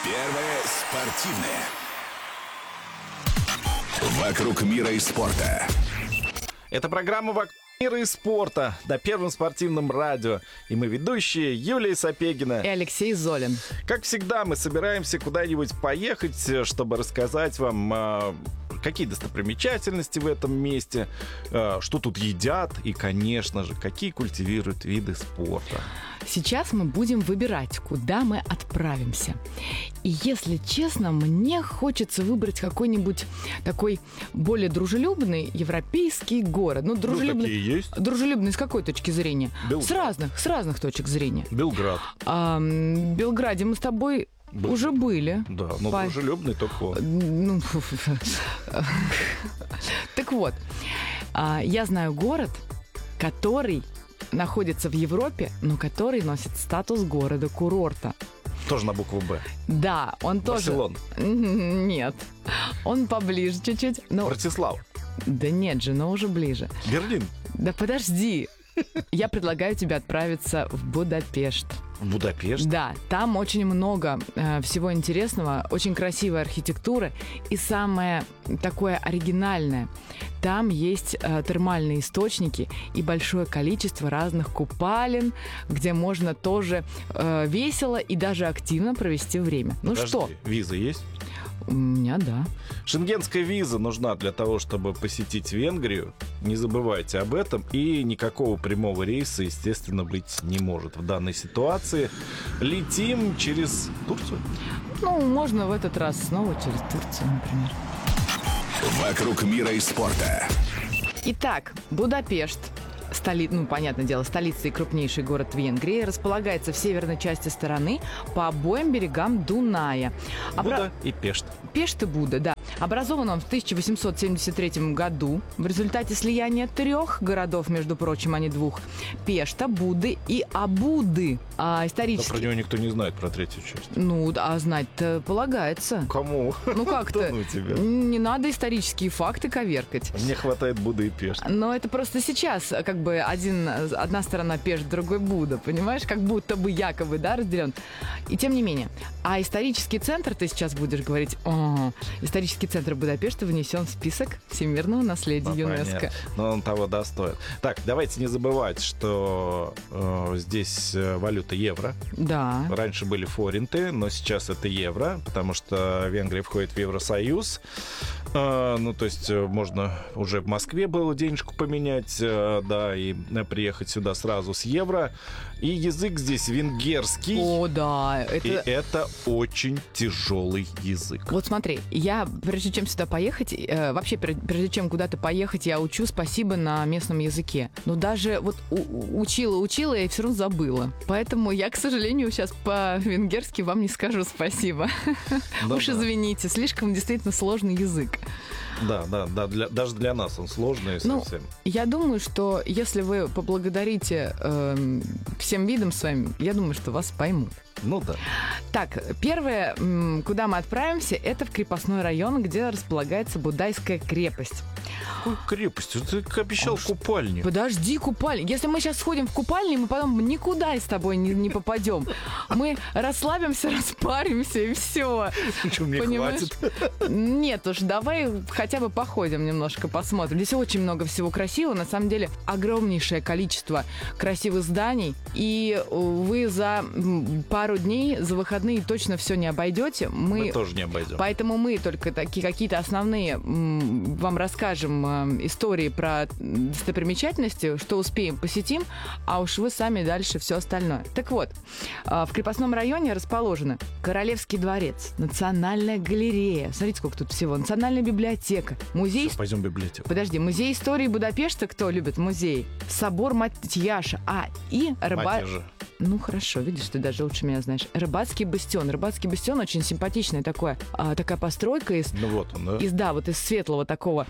Первые спортивные. Вокруг мира и спорта. Это программа «Вокруг мира и спорта» на Первом спортивном радио. И мы ведущие Юлия Сапегина и Алексей Золин. Как всегда, мы собираемся куда-нибудь поехать, чтобы рассказать вам, какие достопримечательности в этом месте, что тут едят и, конечно же, какие культивируют виды спорта. Сейчас мы будем выбирать, куда мы отправимся. И если честно, мне хочется выбрать какой-нибудь такой более дружелюбный европейский город. Ну, дружелюбный. Такие есть? Дружелюбный с какой точки зрения? Белград. С разных точек зрения. Белград. В Белграде мы с тобой уже были. Да, но дружелюбный только он. Ну, так вот, я знаю город, который находится в Европе, но который носит статус города-курорта. Тоже на букву «Б». Да, он тоже... Барселона. Нет, он поближе чуть-чуть. Братислава. Да нет же, но уже ближе. Берлин. Да подожди. Я предлагаю тебе отправиться в Будапешт. Будапешт? Да, там очень много всего интересного, очень красивая архитектура и самое такое оригинальное. Там есть термальные источники и большое количество разных купалин, где можно тоже весело и даже активно провести время. Подожди, ну что? Виза есть? У меня, да. Шенгенская виза нужна для того, чтобы посетить Венгрию. Не забывайте об этом. И никакого прямого рейса, естественно, быть не может в данной ситуации. Летим через Турцию? Ну, можно в этот раз снова через Турцию, например. Вокруг мира и спорта. Итак, Будапешт. Понятное дело, столица и крупнейший город Венгрии, располагается в северной части страны по обоим берегам Дуная. Буда и Пешт. Пешт и Буда, да. Образован он в 1873 году в результате слияния трех городов, между прочим, а не двух. Пешта, Буды и Абуды. Исторически... Да про него никто не знает, про третью часть. Ну, а знать-то полагается. Кому? Ну, как-то. Ну тебя. Не надо исторические факты коверкать. Мне хватает Буды и Пешт. Но это просто сейчас, как бы, одна сторона Пешт, другой Буда, понимаешь? Как будто бы якобы, да, разделен. И тем не менее. А исторический центр, ты сейчас будешь говорить, исторический центр Будапешта внесен в список всемирного наследия ЮНЕСКо. Но он того достоин. Так, давайте не забывать, что здесь валюта евро. Да. Раньше были форинты, но сейчас это евро, потому что Венгрия входит в Евросоюз. Ну, то есть можно уже в Москве было денежку поменять, да, и приехать сюда сразу с евро. И язык здесь венгерский. О, да. И это очень тяжелый язык. Вот смотри, я, прежде чем сюда поехать, вообще, прежде чем куда-то поехать, я учу «спасибо» на местном языке. Но даже вот учила, и все равно забыла. Поэтому я, к сожалению, сейчас по-венгерски вам не скажу «спасибо». Уж извините, слишком действительно сложный язык. Да, даже для нас он сложный совсем. Я думаю, что если вы поблагодарите всем видам своим, я думаю, что вас поймут. Ну да. Так, первое, куда мы отправимся, это в крепостной район, где располагается Будайская крепость. Какой крепость? Ты обещал купальню. Подожди, купальня. Если мы сейчас сходим в купальню, мы потом никуда с тобой не попадем. Мы расслабимся, распаримся и все. Что, мне хватит? Нет уж, давай хотя бы походим немножко, посмотрим. Здесь очень много всего красивого. На самом деле, огромнейшее количество красивых зданий. И вы за пару дней, за выходные точно все не обойдете. Мы тоже не обойдем. Поэтому мы только такие какие-то основные вам расскажем истории про достопримечательности, что успеем, посетим, а уж вы сами дальше все остальное. Так вот, в крепостном районе расположены Королевский дворец, Национальная галерея, смотрите, сколько тут всего, Национальная библиотека, музей... Все, пойдем в библиотеку. Подожди, музей истории Будапешта, кто любит музей? Собор Матьяша, и Ну, хорошо, видишь, ты даже лучше меня знаешь. Рыбацкий бастион. Рыбацкий бастион очень симпатичная такая постройка из... Ну, вот он, да? Вот из светлого такого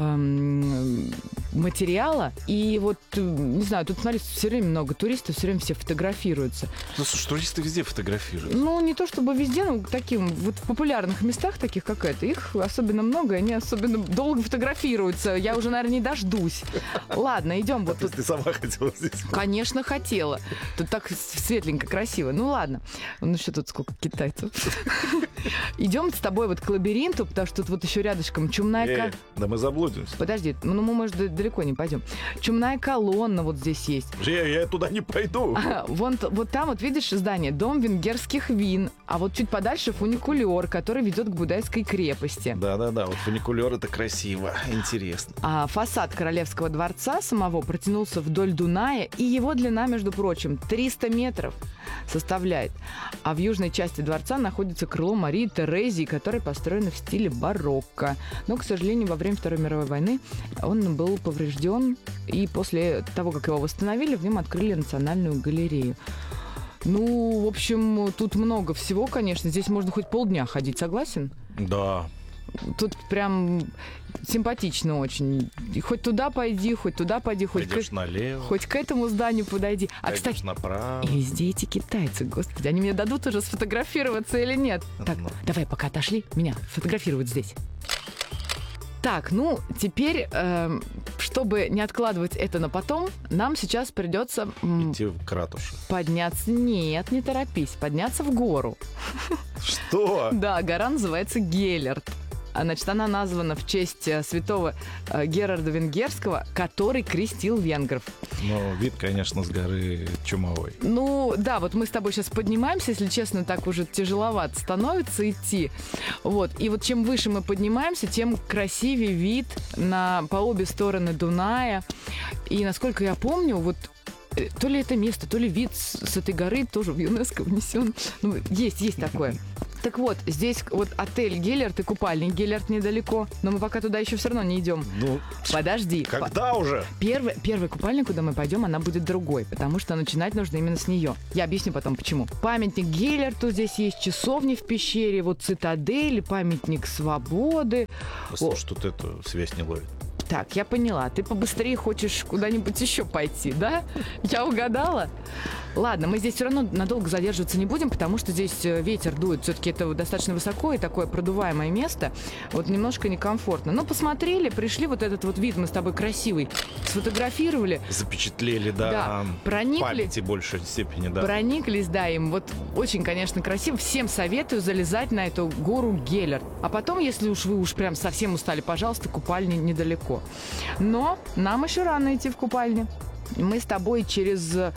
материала. И вот, не знаю, тут, смотри, все время много туристов, все время все фотографируются. Ну, слушай, туристы везде фотографируются. Ну, не то чтобы везде, но таким, вот в популярных местах, таких как это, их особенно много, и они особенно долго фотографируются. Я уже, наверное, не дождусь. Ладно, идем. То есть ты сама хотела здесь? Конечно, хотела. Тут так светленько, красиво. Ну ладно. Ну что тут сколько китайцев. Идем с тобой вот к лабиринту, потому что тут вот еще рядышком чумная... Да мы заблудимся. Подожди, ну мы, может, далеко не пойдем. Чумная колонна вот здесь есть. Я туда не пойду. Вот там вот видишь здание, дом венгерских вин, а вот чуть подальше фуникулер, который ведет к Будайской крепости. Да-да-да, вот фуникулер — это красиво, интересно. А фасад Королевского дворца самого протянулся вдоль Дуная, и его длина, между прочим, 300 метров составляет. А в южной части дворца находится крыло Марии Терезии, которое построено в стиле барокко. Но, к сожалению, во время Второй мировой войны он был поврежден, и после того, как его восстановили, в нем открыли Национальную галерею. Ну, в общем, тут много всего, конечно. Здесь можно хоть полдня ходить, согласен? Да. Тут прям симпатично очень. И хоть туда пойди, хоть туда пойди, Пойдешь налево, хоть к этому зданию подойди. А, пойдешь кстати, направо. и везде эти китайцы, господи, они мне дадут уже сфотографироваться или нет? Так, давай, пока отошли, меня фотографируют здесь. Так, ну, теперь, чтобы не откладывать это на потом, нам сейчас придется Идти к ратуше. подняться... Нет, не торопись, подняться в гору. Что? Да, гора называется Геллерт. Значит, она названа в честь святого Герарда Венгерского, который крестил венгров. Ну, вид, конечно, с горы чумовой. Ну, да, вот мы с тобой сейчас поднимаемся, если честно, так уже тяжеловато становится идти. Вот. И вот чем выше мы поднимаемся, тем красивее вид по обе стороны Дуная. И, насколько я помню, вот то ли это место, то ли вид с этой горы тоже в ЮНЕСКО внесен. Ну, есть такое. Так вот, здесь вот отель Геллерт и купальник Геллерт недалеко, но мы пока туда еще все равно не идем. Ну, подожди. Когда уже? Первый купальник, куда мы пойдем, она будет другой, потому что начинать нужно именно с нее. Я объясню потом, почему. Памятник Геллерту здесь есть, часовни в пещере, вот цитадель, памятник свободы. Слушай, тут эту связь не ловит. Так, я поняла. Ты побыстрее хочешь куда-нибудь еще пойти, да? Я угадала? Ладно, мы здесь все равно надолго задерживаться не будем, потому что здесь ветер дует. Все-таки это достаточно высоко и такое продуваемое место. Вот немножко некомфортно. Но посмотрели, пришли, вот этот вот вид мы с тобой красивый сфотографировали. Запечатлели, да. Да, проникли. Памяти в большей степени, да. Прониклись, да, им. Вот очень, конечно, красиво. Всем советую залезать на эту гору Геллерт. А потом, если уж вы прям совсем устали, пожалуйста, купальня недалеко. Но нам еще рано идти в купальню. Мы с тобой через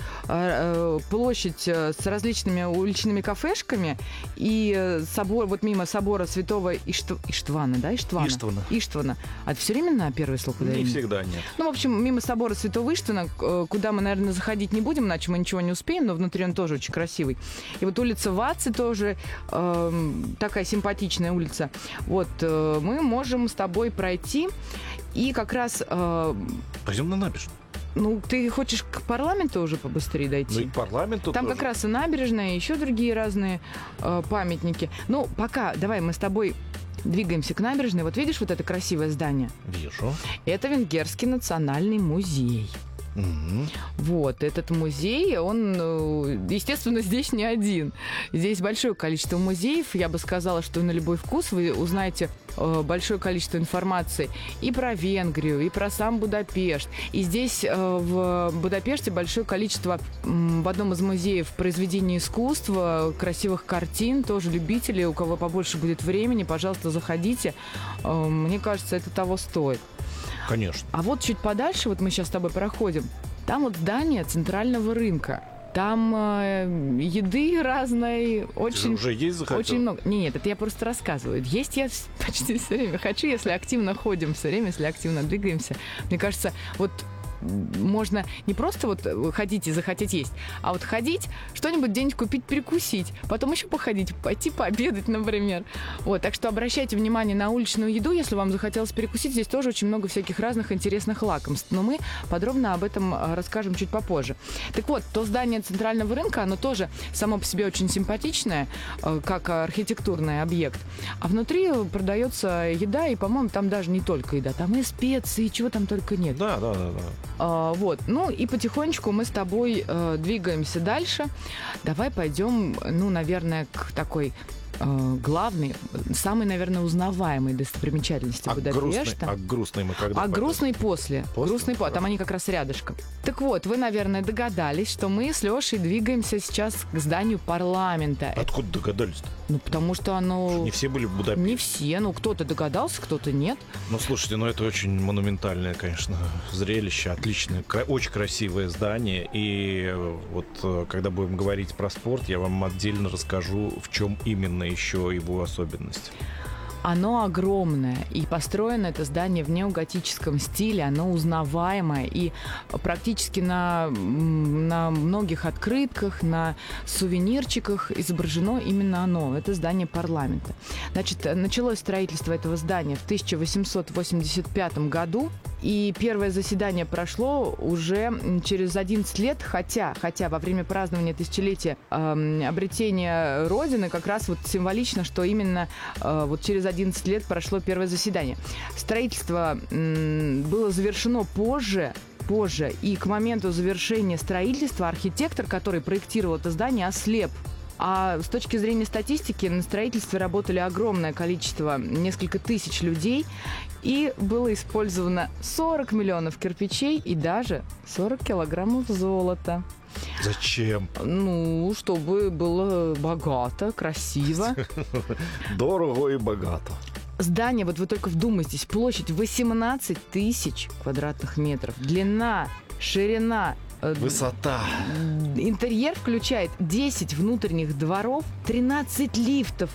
площадь с различными уличными кафешками и собор, вот мимо собора святого Иштвана, да? Иштвана. А ты все время на первое слово ударение? Не всегда, нет. Ну, в общем, мимо собора святого Иштвана, куда мы, наверное, заходить не будем, иначе мы ничего не успеем, но внутри он тоже очень красивый. И вот улица Ваци тоже такая симпатичная улица. Вот мы можем с тобой пройти и как раз... Пойдем на набережную. Ну, ты хочешь к парламенту уже побыстрее дойти? Ну и к парламенту там тоже. Как раз и набережная, и еще другие разные памятники. Ну, пока, давай мы с тобой двигаемся к набережной. Вот видишь вот это красивое здание? Вижу. Это Венгерский национальный музей. Угу. Вот, этот музей, он, естественно, здесь не один. Здесь большое количество музеев. Я бы сказала, что на любой вкус вы узнаете большое количество информации и про Венгрию, и про сам Будапешт. И здесь в Будапеште большое количество в одном из музеев произведений искусства, красивых картин, тоже любители, у кого побольше будет времени, пожалуйста, заходите. Мне кажется, это того стоит. Конечно. А вот чуть подальше, вот мы сейчас с тобой проходим, там вот здание центрального рынка. Там еды разной, очень, уже есть захотел? Очень много. Нет, это я просто рассказываю. Есть я почти все время хочу, если активно ходим все время, если активно двигаемся. Мне кажется, вот можно не просто вот ходить и захотеть есть, а вот ходить, что-нибудь где-нибудь купить, перекусить, потом еще походить, пойти пообедать, например. Вот, так что обращайте внимание на уличную еду, если вам захотелось перекусить. Здесь тоже очень много всяких разных интересных лакомств, но мы подробно об этом расскажем чуть попозже. Так вот, то здание центрального рынка, оно тоже само по себе очень симпатичное, как архитектурный объект, а внутри продается еда, и, по-моему, там даже не только еда, там и специи, чего там только нет. Да. Вот. Ну и потихонечку мы с тобой двигаемся дальше. Давай пойдем, ну, наверное, к такой главной, самой, наверное, узнаваемой достопримечательности Будапешта. А грустный мы когда? А грустный после. Грустный Хорошо. там они как раз рядышком. Так вот, вы, наверное, догадались, что мы с Лешей двигаемся сейчас к зданию парламента. Откуда догадались-то? Ну, потому что оно... Не все были в Будапеште. Не все. Ну, кто-то догадался, кто-то нет. Ну, слушайте, это очень монументальное, конечно, зрелище, отличное, очень красивое здание. И вот когда будем говорить про спорт, я вам отдельно расскажу, в чем именно еще его особенность. Оно огромное, и построено это здание в неоготическом стиле, оно узнаваемое, и практически на многих открытках, на сувенирчиках изображено именно оно, это здание парламента. Значит, началось строительство этого здания в 1885 году, и первое заседание прошло уже через 11 лет, хотя во время празднования тысячелетия обретения Родины как раз вот символично, что именно вот через 11 лет прошло первое заседание. Строительство было завершено позже, и к моменту завершения строительства архитектор, который проектировал это здание, ослеп. А с точки зрения статистики, на строительстве работали огромное количество, несколько тысяч людей, и было использовано 40 миллионов кирпичей и даже 40 килограммов золота. Зачем? Ну, чтобы было богато, красиво. Дорого и богато. Здание, вот вы только вдумайтесь, площадь 18 тысяч квадратных метров, длина, ширина, высота. Интерьер включает 10 внутренних дворов, 13 лифтов,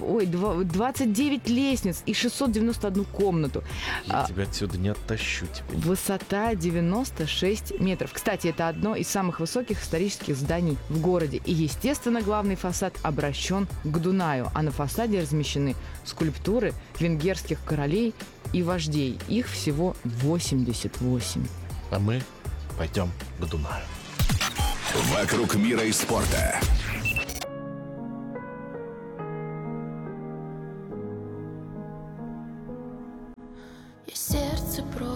29 лестниц и 691 комнату. Я тебя отсюда не оттащу теперь. Высота 96 метров. Кстати, это одно из самых высоких исторических зданий в городе. И, естественно, главный фасад обращен к Дунаю, а на фасаде размещены скульптуры венгерских королей и вождей. Их всего 88. А мы пойдем к Дунаю. «Вокруг мира и спорта». Я сердце